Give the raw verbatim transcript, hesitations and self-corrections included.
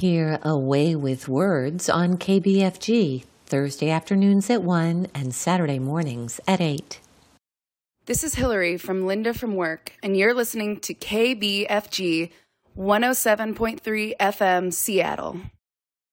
hear A Way with Words on K B F G, Thursday afternoons at one and Saturday mornings at eight. This is Hillary from Linda from Work, and you're listening to K B F G one oh seven point three F M Seattle.